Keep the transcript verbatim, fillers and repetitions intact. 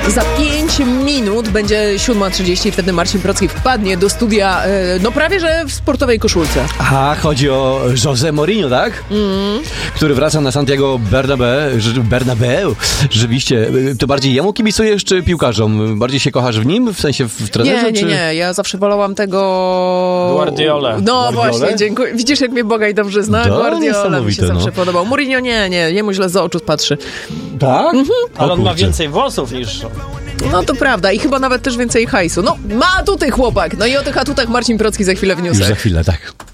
Za pięć minut będzie siódma trzydzieści i wtedy Marcin Procki wpadnie do studia, no prawie że w sportowej koszulce. Aha, chodzi o José Mourinho, tak? Mm. Który wraca na Santiago Bernabeu. Bernabeu. Rzeczywiście. To bardziej jemu kibicujesz, czy piłkarzom? Bardziej się kochasz w nim? W sensie w trenerze? Nie, nie, czy... nie. Ja zawsze wolałam tego... Guardiolę. No Guardiolę? właśnie, dziękuję. Widzisz, jak mnie Bogaj dobrze zna? Da, Guardiola mi się zawsze no. podobał. Mourinho nie, nie. Jemu źle za oczu patrzy. Tak? Mhm. Ale on ma więcej włosów niż... No to prawda. I chyba nawet też więcej hajsu. No, ma atuty chłopak. No i o tych atutach Marcin Procki za chwilę w newsach. Już za chwilę, tak.